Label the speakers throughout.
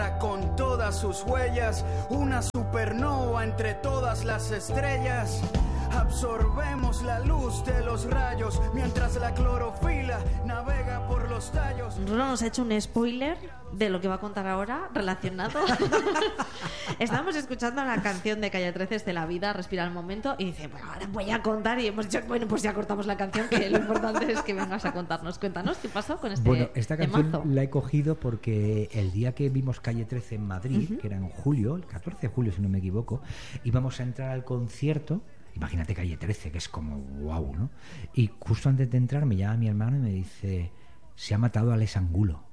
Speaker 1: con todas sus huellas, una supernova entre todas las estrellas. Absorbemos la luz de los rayos mientras la clorofila navega por los tallos.
Speaker 2: Rulo nos ha hecho un spoiler de lo que va a contar ahora relacionado. Estábamos escuchando la canción de Calle 13 de La Vida, Respira el Momento, y dice, bueno, ahora voy a contar, y hemos dicho, bueno, pues ya cortamos la canción, que lo importante es que vengas a contarnos. Cuéntanos qué pasó con este
Speaker 3: Bueno, esta canción
Speaker 2: temazo.
Speaker 3: la he cogido porque el día que vimos Calle 13 en Madrid, que era en julio, el 14 de julio si no me equivoco, íbamos a entrar al concierto. Imagínate Calle 13, que es como wow, ¿no? Y justo antes de entrar me llama mi hermano y me dice, se ha matado a Alex Angulo.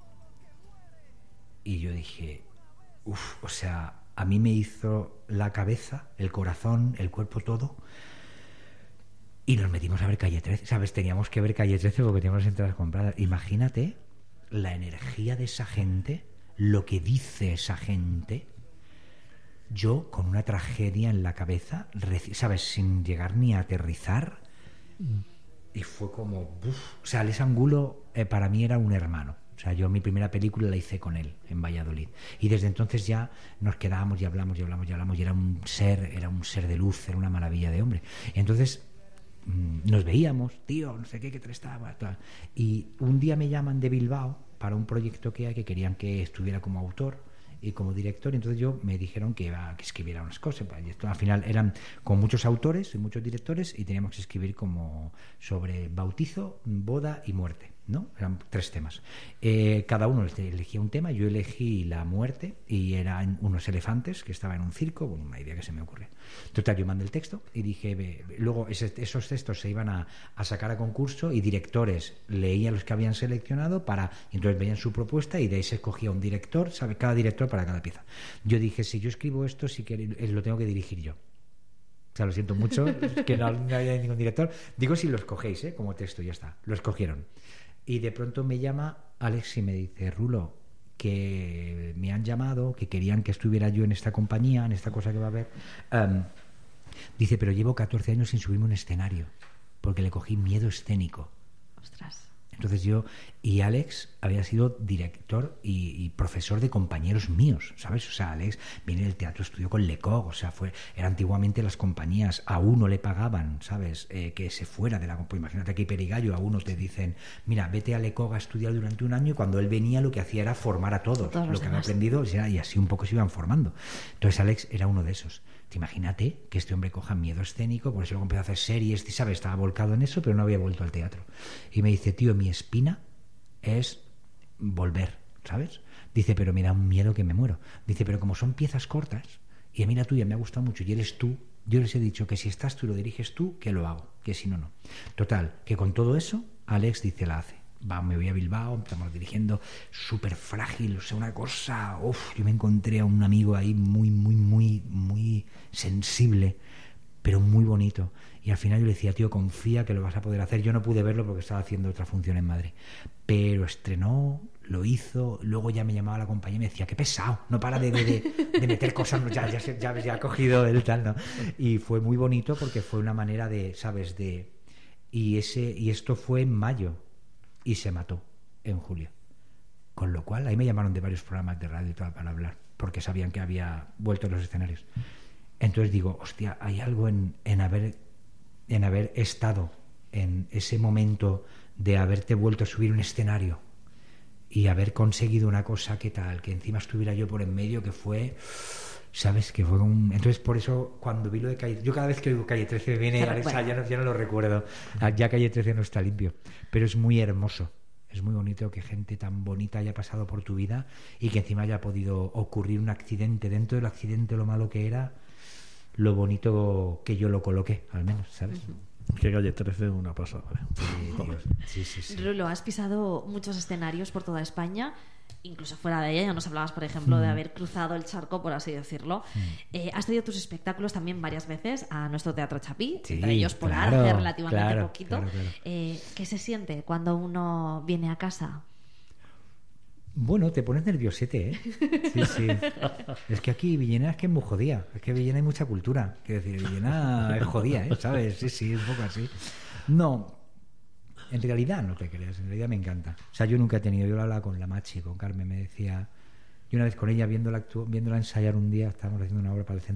Speaker 3: Y yo dije, uff, o sea, a mí me hizo la cabeza, el corazón, el cuerpo, todo. Y nos metimos a ver Calle 13, ¿sabes? Teníamos que ver Calle 13 porque teníamos las entradas compradas. Imagínate la energía de esa gente, lo que dice esa gente. Yo con una tragedia en la cabeza, ¿sabes? Sin llegar ni a aterrizar. Y fue como... uf. O sea, Alex Angulo para mí era un hermano. O sea, yo mi primera película la hice con él en Valladolid. Y desde entonces ya nos quedábamos y hablamos y hablamos y hablamos. Y era un ser de luz, era una maravilla de hombre. Y entonces nos veíamos, tío, no sé qué tal estaba, tal. Y un día me llaman de Bilbao para un proyecto que hay, que querían que estuviera como autor y como director, y entonces me dijeron que escribiera unas cosas. Y esto, al final eran con muchos autores y muchos directores, y teníamos que escribir como sobre bautizo, boda y muerte, ¿no? Eran 3 temas. Cada uno elegía un tema. Yo elegí la muerte, y eran unos elefantes que estaban en un circo, una idea que se me ocurre. Total, yo mandé el texto y dije, luego esos textos se iban a sacar a concurso, y directores leían los que habían seleccionado y entonces veían su propuesta, y de ahí se escogía un director, ¿sabe? Cada director para cada pieza. Yo dije, si yo escribo esto, sí que lo tengo que dirigir yo. O sea, lo siento mucho, que no había ningún director. Digo, si lo escogéis, como texto, ya está. Lo escogieron. Y de pronto me llama Alex y me dice, Rulo, que me han llamado, que querían que estuviera yo en esta compañía, en esta cosa que va a haber. Dice, pero llevo 14 años sin subirme a un escenario, porque le cogí miedo escénico.
Speaker 2: Ostras.
Speaker 3: Entonces y Alex había sido director y profesor de compañeros míos, ¿sabes? O sea, Alex viene del teatro, estudió con Lecoq, o sea, era antiguamente las compañías, a uno le pagaban, ¿sabes? Que se fuera de la compañía. Imagínate que Perigallo, a uno te dicen, mira, vete a Lecoq a estudiar durante un año, y cuando él venía lo que hacía era formar a todos lo que había aprendido, y así un poco se iban formando. Entonces Alex era uno de esos. Imagínate que este hombre coja miedo escénico, por eso luego empezó a hacer series, ¿sabes? Estaba volcado en eso, pero no había vuelto al teatro. Y me dice, tío, mi espina es volver, ¿sabes? Dice, pero me da un miedo que me muero. Dice, pero como son piezas cortas, y a mí la tuya me ha gustado mucho, y eres tú, yo les he dicho que si estás tú y lo diriges tú, que lo hago, que si no, no. Total, que con todo eso, Alex dice, la hace. Me voy a Bilbao, estamos dirigiendo, súper frágil, o sea, una cosa, yo me encontré a un amigo ahí muy, muy, muy, muy sensible, pero muy bonito, y al final yo le decía, tío, confía que lo vas a poder hacer. Yo no pude verlo porque estaba haciendo otra función en Madrid, pero estrenó, lo hizo, luego ya me llamaba la compañía y me decía, qué pesado, no para de meter cosas, ya ha cogido el tal, ¿no? Y fue muy bonito porque fue una manera de, ¿sabes? Y esto fue en mayo, y se mató en julio. Con lo cual, ahí me llamaron de varios programas de radio y todo para hablar, porque sabían que había vuelto a los escenarios. Entonces digo, hostia, hay algo en haber estado en ese momento de haberte vuelto a subir un escenario y haber conseguido una cosa que tal, que encima estuviera yo por en medio, que fue... ¿Sabes? Que fue Entonces, por eso, cuando vi lo de Calle... Yo cada vez que oigo Calle 13 viene Alexa, ya no lo recuerdo. Ya Calle 13 no está limpio. Pero es muy hermoso. Es muy bonito que gente tan bonita haya pasado por tu vida y que encima haya podido ocurrir un accidente. Dentro del accidente, lo malo que era, lo bonito que yo lo coloqué, al menos, ¿sabes?
Speaker 4: Que Calle 13 es una pasada.
Speaker 3: Sí.
Speaker 2: Rulo, has pisado muchos escenarios por toda España, incluso fuera de ella. Ya nos hablabas, por ejemplo, de haber cruzado el charco, por así decirlo. Has traído tus espectáculos también varias veces a nuestro Teatro Chapí, entre ellos Polar, hace relativamente poquito. Claro. ¿Qué se siente cuando uno viene a casa?
Speaker 3: Bueno, te pones nerviosete, ¿eh? Sí. Es que aquí Villena es que es muy jodida. Es que Villena hay mucha cultura. Quiero decir, Villena es jodida, ¿eh? ¿Sabes? Sí, un poco así. No, en realidad no te creas. En realidad me encanta. O sea, yo nunca he tenido... Yo lo hablaba con la Machi, con Carmen, me decía... Y una vez con ella, viéndola ensayar un día, estábamos haciendo una obra para el Centro